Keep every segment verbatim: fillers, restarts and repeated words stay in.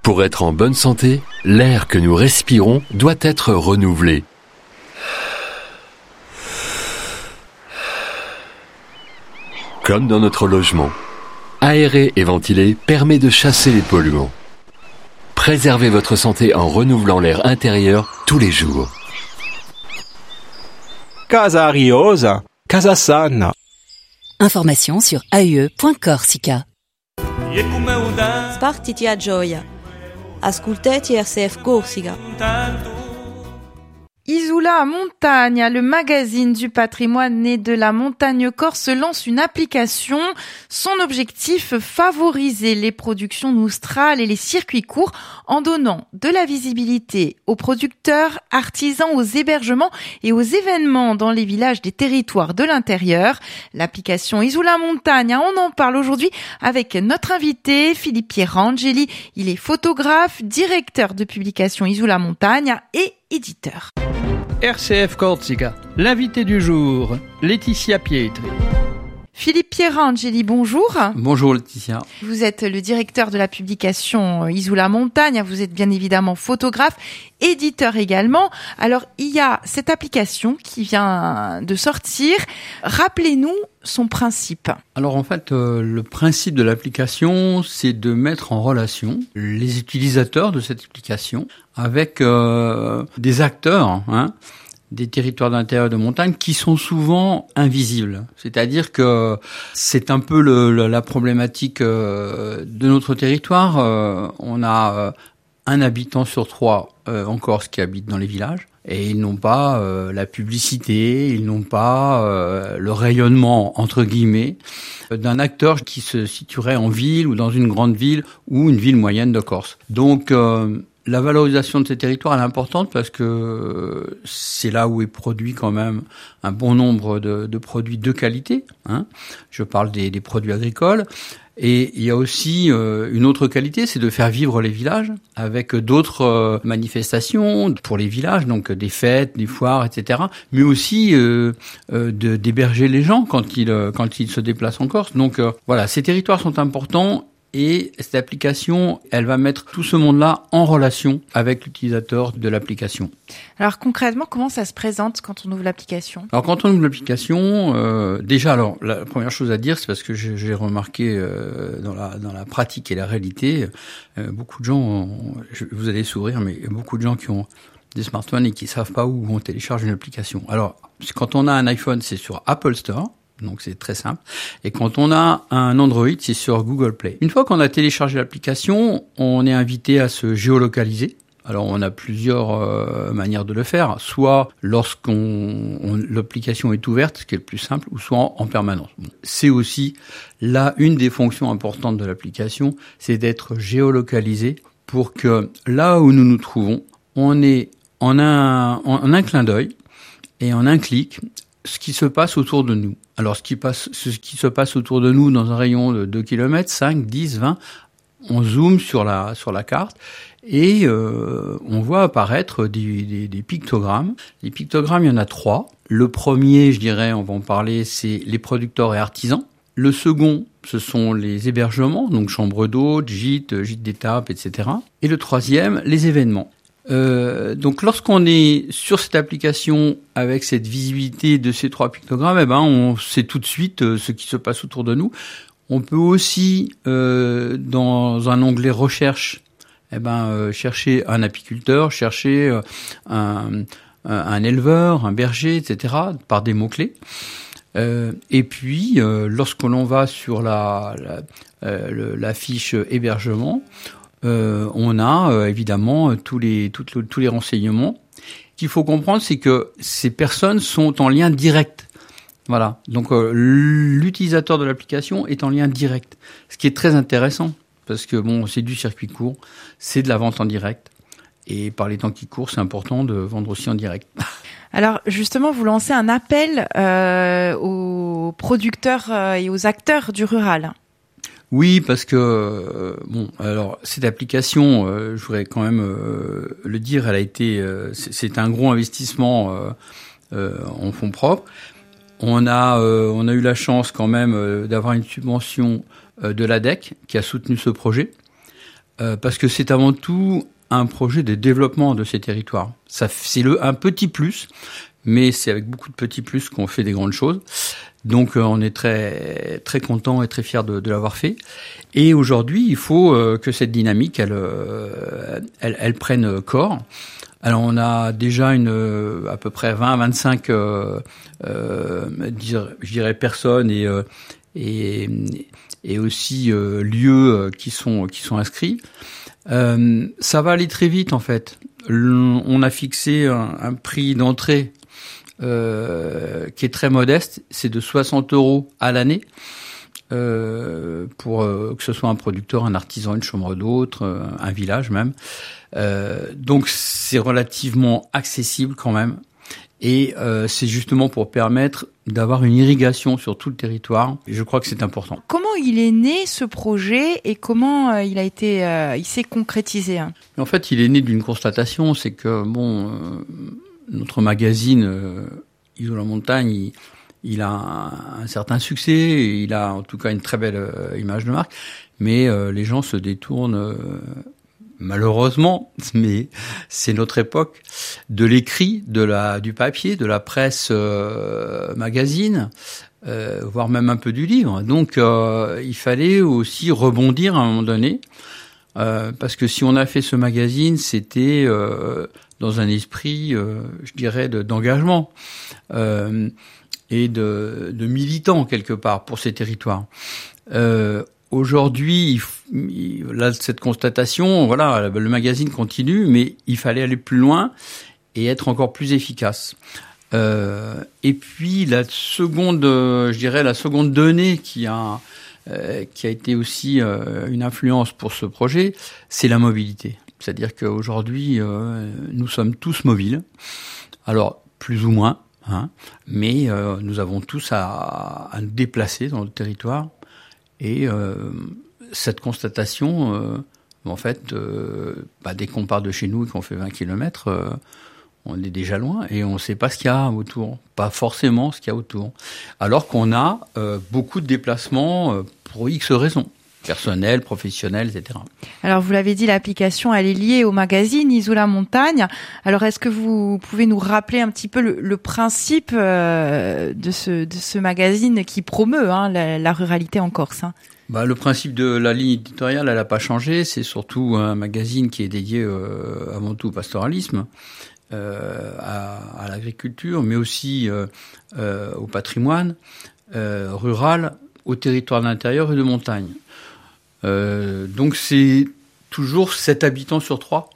Pour être en bonne santé, l'air que nous respirons doit être renouvelé. Comme dans notre logement, aérer et ventiler permet de chasser les polluants. Préservez votre santé en renouvelant l'air intérieur tous les jours. Casa Ariosa, Casa Sana. Information sur a u e punto corsica. Spartiti a gioia. Ascoltati R C F Corsica. Isola Montagna, le magazine du patrimoine né de la montagne corse, lance une application. Son objectif, favoriser les productions nostrales et les circuits courts en donnant de la visibilité aux producteurs, artisans, aux hébergements et aux événements dans les villages des territoires de l'intérieur. L'application Isola Montagna, on en parle aujourd'hui avec notre invité Philippe Pierangeli. Il est photographe, directeur de publication Isola Montagna et éditeur. R C F Corsica, l'invité du jour, Laetitia Pietri. Philippe Pierangeli, bonjour. Bonjour Laetitia. Vous êtes le directeur de la publication Isola Montagna, vous êtes bien évidemment photographe, éditeur également. Alors il y a cette application qui vient de sortir, rappelez-nous son principe. Alors en fait, euh, le principe de l'application, c'est de mettre en relation les utilisateurs de cette application avec euh, des acteurs, hein, des territoires d'intérieur de montagne qui sont souvent invisibles. C'est-à-dire que c'est un peu le, le, la problématique euh, de notre territoire. Euh, on a euh, un habitant sur trois euh, en Corse qui habite dans les villages. Et ils n'ont pas euh, la publicité, ils n'ont pas euh, le rayonnement, entre guillemets, d'un acteur qui se situerait en ville ou dans une grande ville ou une ville moyenne de Corse. Donc, euh, la valorisation de ces territoires elle est importante parce que c'est là où est produit quand même un bon nombre de, de produits de qualité. Hein. Je parle des, des produits agricoles. Et il y a aussi euh, une autre qualité, c'est de faire vivre les villages avec d'autres euh, manifestations pour les villages, donc des fêtes, des foires, et cetera. Mais aussi euh, euh, de, d'héberger les gens quand ils euh, quand ils se déplacent en Corse. Donc euh, voilà, ces territoires sont importants. Et cette application, elle va mettre tout ce monde-là en relation avec l'utilisateur de l'application. Alors concrètement, comment ça se présente quand on ouvre l'application ? Alors quand on ouvre l'application, euh, déjà, alors la première chose à dire, c'est parce que j'ai, j'ai remarqué euh, dans la dans la pratique et la réalité, euh, beaucoup de gens, ont, je, vous allez sourire, mais beaucoup de gens qui ont des smartphones et qui savent pas où on télécharge une application. Alors quand on a un iPhone, c'est sur Apple Store. Donc c'est très simple. Et quand on a un Android, c'est sur Google Play. Une fois qu'on a téléchargé l'application, on est invité à se géolocaliser. Alors on a plusieurs euh, manières de le faire, soit lorsqu'on on, l'application est ouverte, ce qui est le plus simple, ou soit en, en permanence. Bon. C'est aussi là une des fonctions importantes de l'application, c'est d'être géolocalisé pour que là où nous nous trouvons, on est en un, en un clin d'œil et en un clic ce qui se passe autour de nous. Alors, ce qui passe, ce qui se passe autour de nous dans un rayon de deux kilomètres, cinq, dix, vingt, on zoome sur la, sur la carte et euh, on voit apparaître des, des, des pictogrammes. Les pictogrammes, il y en a trois. Le premier, je dirais, on va en parler, c'est les producteurs et artisans. Le second, ce sont les hébergements, donc chambres d'hôtes, gîtes, gîtes d'étape, et cetera. Et le troisième, les événements. Euh, donc lorsqu'on est sur cette application avec cette visibilité de ces trois pictogrammes, eh ben on sait tout de suite euh, ce qui se passe autour de nous. On peut aussi euh, dans un onglet recherche, eh ben euh, chercher un apiculteur, chercher euh, un, un éleveur, un berger, et cetera par des mots clés. Euh, et puis euh, lorsque l'on va sur la la, euh, le, la fiche hébergement, Euh, on a euh, évidemment tous les tout, tous les renseignements. Ce qu'il faut comprendre, c'est que ces personnes sont en lien direct. Voilà. Donc euh, l'utilisateur de l'application est en lien direct, ce qui est très intéressant parce que bon, c'est du circuit court, c'est de la vente en direct, et par les temps qui courent, c'est important de vendre aussi en direct. Alors justement, vous lancez un appel euh, aux producteurs et aux acteurs du rural. Oui, parce que euh, bon, alors cette application, euh, je voudrais quand même euh, le dire, elle a été, euh, c'est, c'est un gros investissement euh, euh, en fonds propres. On a, euh, on a eu la chance quand même euh, d'avoir une subvention euh, de l'A D E C qui a soutenu ce projet. euh, parce que c'est avant tout un projet de développement de ces territoires. Ça, c'est le un petit plus, mais c'est avec beaucoup de petits plus qu'on fait des grandes choses. Donc, euh, on est très très content et très fier de, de l'avoir fait. Et aujourd'hui, il faut euh, que cette dynamique, elle, euh, elle, elle prenne corps. Alors, on a déjà une euh, à peu près vingt à vingt-cinq, euh, euh, je dirais, personnes et euh, et, et aussi euh, lieux qui sont qui sont inscrits. Euh, ça va aller très vite en fait. On a fixé un, un prix d'entrée euh, qui est très modeste, c'est de soixante euros à l'année euh, pour euh, que ce soit un producteur, un artisan, une chambre d'hôtes, euh, un village même. Euh, donc c'est relativement accessible quand même. Et euh, c'est justement pour permettre d'avoir une irrigation sur tout le territoire. Et je crois que c'est important. Comment il est né ce projet et comment euh, il a été, euh, il s'est concrétisé hein En fait, il est né d'une constatation, c'est que bon, euh, notre magazine euh, Isola Montagne, il, il a un, un certain succès, il a en tout cas une très belle euh, image de marque, mais euh, les gens se détournent. Euh, Malheureusement, mais c'est notre époque, de l'écrit, de la, du papier, de la presse euh, magazine, euh, voire même un peu du livre. Donc, euh, il fallait aussi rebondir à un moment donné, euh, parce que si on a fait ce magazine, c'était euh, dans un esprit, euh, je dirais, de, d'engagement euh, et de, de militant quelque part pour ces territoires. Euh, Aujourd'hui, là, cette constatation, voilà, le magazine continue, mais il fallait aller plus loin et être encore plus efficace. Euh, et puis la seconde, je dirais, la seconde donnée qui a euh, qui a été aussi euh, une influence pour ce projet, c'est la mobilité. C'est-à-dire qu'aujourd'hui, euh, nous sommes tous mobiles. Alors plus ou moins, hein, mais euh, nous avons tous à, à nous déplacer dans le territoire. Et euh, cette constatation, euh, en fait, euh, bah, dès qu'on part de chez nous et qu'on fait vingt kilomètres, euh, on est déjà loin et on ne sait pas ce qu'il y a autour, pas forcément ce qu'il y a autour. Alors qu'on a euh, beaucoup de déplacements euh, pour X raisons, personnelles, professionnelles, et cetera. Alors, vous l'avez dit, l'application, elle est liée au magazine Isola Montagne. Alors, est-ce que vous pouvez nous rappeler un petit peu le, le principe euh, de, ce, de ce magazine qui promeut hein, la, la ruralité en Corse hein. Bah, le principe de la ligne éditoriale, elle n'a pas changé. C'est surtout un magazine qui est dédié euh, avant tout au pastoralisme, euh, à, à l'agriculture, mais aussi euh, euh, au patrimoine euh, rural, au territoire de l'intérieur et de montagne. Euh, donc c'est toujours sept habitants sur trois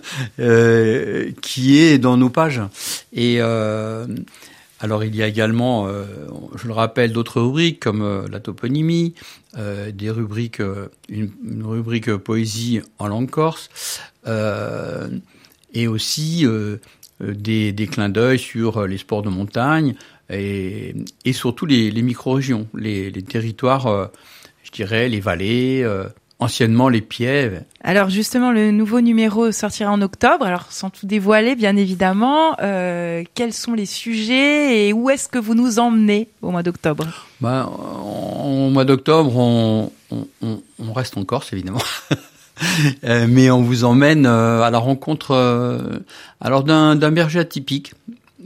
euh, qui est dans nos pages. Et euh, alors il y a également, euh, je le rappelle, d'autres rubriques comme euh, la toponymie, euh, des rubriques, euh, une, une rubrique poésie en langue corse, euh, et aussi euh, des, des clins d'œil sur les sports de montagne et, et surtout les, les micro-régions, les, les territoires. Euh, je dirais les vallées, euh, anciennement les pièves. Alors justement, le nouveau numéro sortira en octobre. Alors sans tout dévoiler, bien évidemment, euh, quels sont les sujets et où est-ce que vous nous emmenez au mois d'octobre ? Ben, au mois d'octobre, on, on, on reste en Corse, évidemment. euh, mais on vous emmène euh, à la rencontre euh, alors d'un, d'un berger atypique,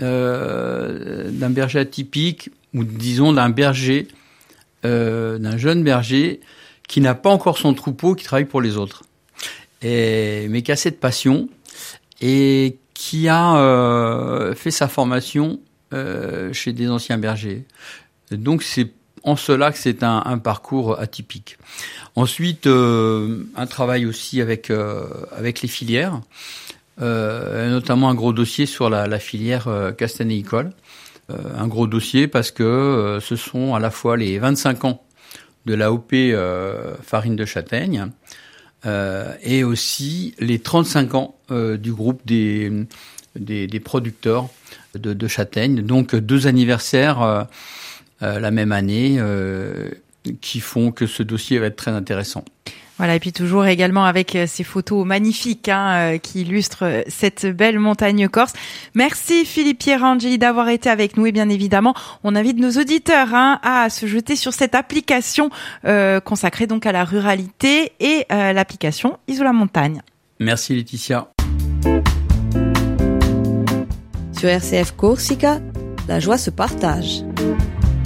euh, d'un berger atypique, ou disons d'un berger Euh, d'un jeune berger qui n'a pas encore son troupeau, qui travaille pour les autres, et, mais qui a cette passion et qui a euh, fait sa formation euh, chez des anciens bergers. Donc c'est en cela que c'est un, un parcours atypique. Ensuite, euh, un travail aussi avec euh, avec les filières, euh, notamment un gros dossier sur la, la filière euh, castanéicole. Euh, un gros dossier parce que euh, ce sont à la fois les vingt-cinq ans de l'A O P euh, farine de châtaigne euh, et aussi les trente-cinq ans euh, du groupe des, des, des producteurs de, de châtaigne. Donc deux anniversaires euh, euh, la même année euh, qui font que ce dossier va être très intéressant. Voilà, et puis toujours également avec ces photos magnifiques hein, qui illustrent cette belle montagne corse. Merci Philippe Pierangeli d'avoir été avec nous et bien évidemment, on invite nos auditeurs hein, à se jeter sur cette application euh, consacrée donc à la ruralité et euh, l'application Isola Montagne. Merci Laetitia. Sur R C F Corsica, la joie se partage.